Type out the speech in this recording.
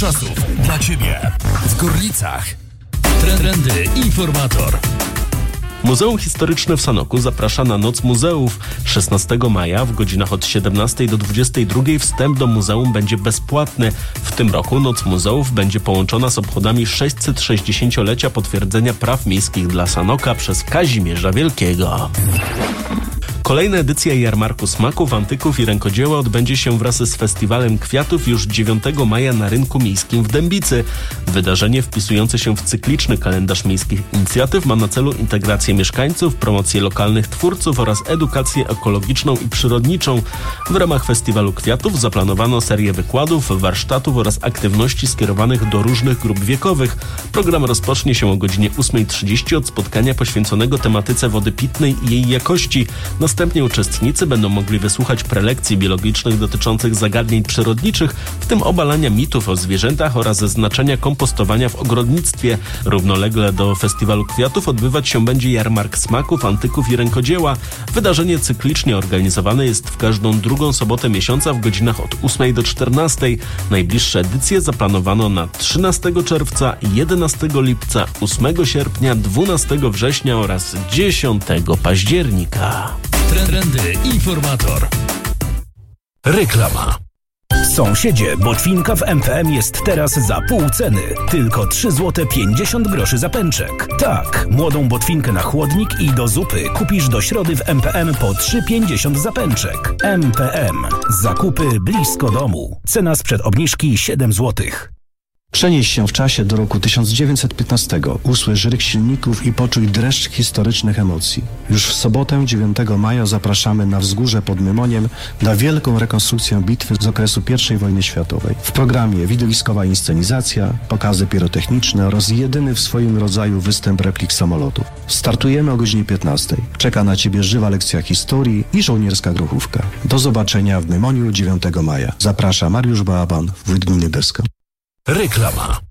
Czasów dla Ciebie w Gorlicach. Trendy Informator. Muzeum Historyczne w Sanoku zaprasza na Noc Muzeów. 16 maja w godzinach od 17 do 22 wstęp do muzeum będzie bezpłatny. W tym roku Noc Muzeów będzie połączona z obchodami 660-lecia potwierdzenia praw miejskich dla Sanoka przez Kazimierza Wielkiego. Kolejna edycja Jarmarku Smaków, Antyków i Rękodzieła odbędzie się wraz z Festiwalem Kwiatów już 9 maja na Rynku Miejskim w Dębicy. Wydarzenie wpisujące się w cykliczny kalendarz miejskich inicjatyw ma na celu integrację mieszkańców, promocję lokalnych twórców oraz edukację ekologiczną i przyrodniczą. W ramach Festiwalu Kwiatów zaplanowano serię wykładów, warsztatów oraz aktywności skierowanych do różnych grup wiekowych. Program rozpocznie się o godzinie 8:30 od spotkania poświęconego tematyce wody pitnej i jej jakości. Następnie uczestnicy będą mogli wysłuchać prelekcji biologicznych dotyczących zagadnień przyrodniczych, w tym obalania mitów o zwierzętach oraz znaczenia kompostowania w ogrodnictwie. Równolegle do Festiwalu Kwiatów odbywać się będzie Jarmark Smaków, Antyków i Rękodzieła. Wydarzenie cyklicznie organizowane jest w każdą drugą sobotę miesiąca w godzinach od 8 do 14. Najbliższe edycje zaplanowano na 13 czerwca, 11 lipca, 8 sierpnia, 12 września oraz 10 października. Trendy Informator. Reklama. Sąsiedzie, botwinka w MPM jest teraz za pół ceny. Tylko 3,50 zł za pęczek. Tak, młodą botwinkę na chłodnik i do zupy kupisz do środy w MPM po 3,50 za pęczek. MPM. Zakupy blisko domu. Cena sprzed obniżki 7 zł. Przenieś się w czasie do roku 1915. Usłysz ryk silników i poczuj dreszcz historycznych emocji. Już w sobotę 9 maja zapraszamy na wzgórze pod Mymoniem na wielką rekonstrukcję bitwy z okresu I wojny światowej. W programie widowiskowa inscenizacja, pokazy pirotechniczne oraz jedyny w swoim rodzaju występ replik samolotów. Startujemy o godzinie 15. Czeka na Ciebie żywa lekcja historii i żołnierska grochówka. Do zobaczenia w Mymoniu 9 maja. Zaprasza Mariusz Baaban, wójt gminy Deska. Reklama.